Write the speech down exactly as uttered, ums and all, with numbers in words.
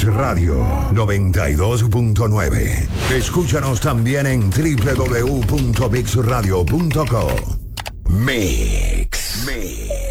Mix Radio noventa y dos punto nueve. Escúchanos también en doble u doble u doble u punto mix radio punto com. Mix. Mix.